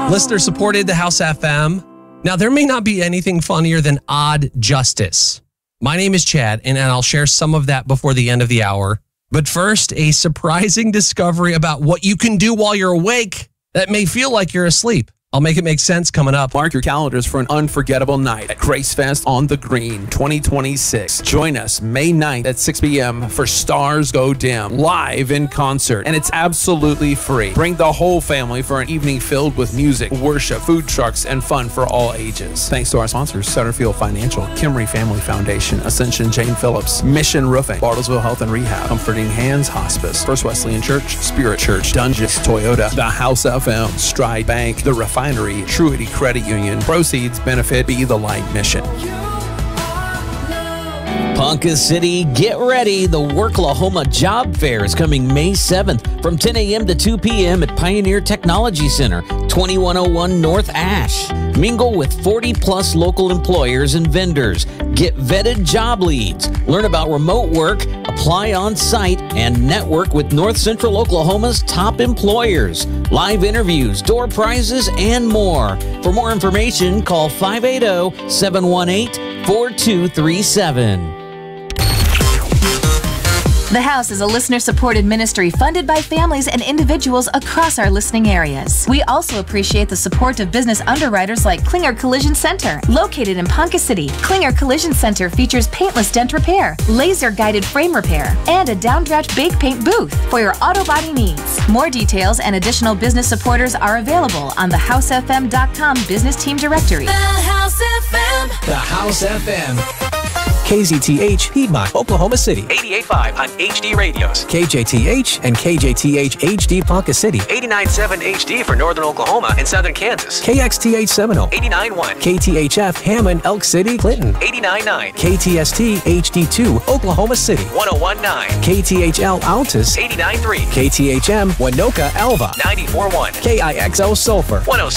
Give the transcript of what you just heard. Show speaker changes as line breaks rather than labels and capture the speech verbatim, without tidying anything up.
Listener supported the House F M. Now, there may not be anything funnier than odd justice. My name is Chad, and I'll share some of that before the end of the hour. But first, a surprising discovery about what you can do while you're awake that may feel like you're asleep. I'll make it make sense coming up.
Mark your calendars for an unforgettable night at Grace Fest on the Green twenty twenty-six. Join us May ninth at six p m for Stars Go Dim, live in concert. And it's absolutely free. Bring the whole family for an evening filled with music, worship, food trucks, and fun for all ages. Thanks to our sponsors, Sutterfield Financial, Kimry Family Foundation, Ascension Jane Phillips, Mission Roofing, Bartlesville Health and Rehab, Comforting Hands Hospice, First Wesleyan Church, Spirit Church, Dungeons Toyota, The House F M, Stride Bank, The Refinery, Truity Credit Union. Proceeds benefit Be the Light mission.
Ponca City, get ready. The Worklahoma Job Fair is coming May seventh from ten a m to two p m at Pioneer Technology Center, twenty-one oh one North Ash. Mingle with forty plus local employers and vendors. Get vetted job leads. Learn about remote work, apply on site, and network with North Central Oklahoma's top employers. Live interviews, door prizes, and more. For more information, call five eight zero, seven one eight, four two three seven.
The House is a listener-supported ministry funded by families and individuals across our listening areas. We also appreciate the support of business underwriters like Klinger Collision Center. Located in Ponca City, Klinger Collision Center features paintless dent repair, laser-guided frame repair, and a downdraft bake paint booth for your auto body needs. More details and additional business supporters are available on the house f m dot com business team directory.
The House F M.
The House F M. K Z T H, Piedmont, Oklahoma City.
eighty-eight point five on H D radios.
K J T H and K J T H H D Ponca City.
eighty-nine point seven H D for northern Oklahoma and southern Kansas.
K X T H Seminole.
eighty-nine point one.
K T H F Hammond, Elk City, Clinton.
eighty-nine point nine.
K T S T H D two, Oklahoma City.
one oh one point nine.
K T H L Altus.
eighty-nine point three.
K T H M Winoka, Alva.
ninety-four point one.
K I X O Sulphur.
one oh